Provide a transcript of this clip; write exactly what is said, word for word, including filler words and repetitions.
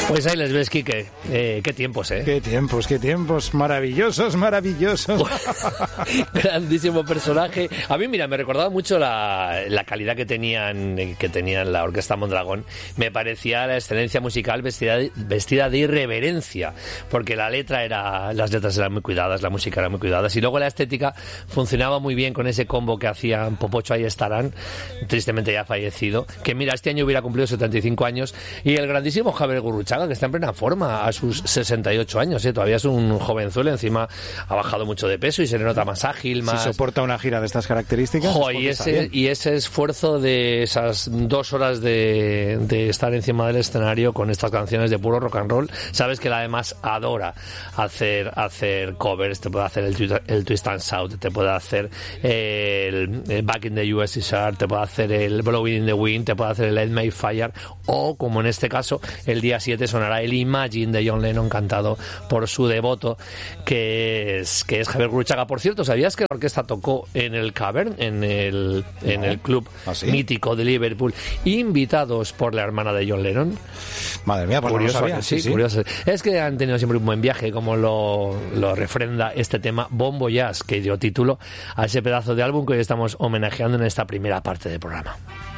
Pues ahí les ves, Quique. Eh, qué tiempos, ¿eh? Qué tiempos, qué tiempos. Maravillosos, maravillosos. Grandísimo personaje. A mí, mira, me recordaba mucho la, la calidad que tenían que tenían la Orquesta Mondragón. Me parecía la excelencia musical vestida de, vestida de irreverencia, porque la letra era, las letras eran muy cuidadas, la música era muy cuidada, y luego la estética funcionaba muy bien con ese combo que hacían Popocho Ahí Estarán, tristemente ya fallecido, que mira, este año hubiera cumplido setenta y cinco años, y el grandísimo Javier Gurruchaga, que está en plena forma a sus sesenta y ocho años, ¿eh? Todavía es un jovenzuelo, encima ha bajado mucho de peso y se le nota más ágil, más... Si soporta una gira de estas características... Jo, y, ese, y ese esfuerzo de esas dos horas de, de estar encima del escenario con estas canciones de puro rock and roll, sabes que él además adora hacer, hacer covers, te puede hacer el, el Twist and Shout, te puede hacer el, el Back in the U S S R, te puede hacer el Blowing in the Wind, te puede hacer el Let Me Fire, o como en este caso, el día siete sonará el Imagine de John Lennon cantado por su devoto, que es, que es Javier Gurruchaga. Por cierto, ¿sabías que la orquesta tocó en el Cavern, en el, no. en el club ¿Ah, sí? mítico de Liverpool, invitados por la hermana de John Lennon? Madre mía, pues curioso, no lo sabía. Sí, sí, sí. curioso. Es que han tenido siempre un buen viaje, como lo, lo refrenda este tema Bon Voyage, que dio título a ese pedazo de álbum que hoy estamos homenajeando en esta primera parte del programa.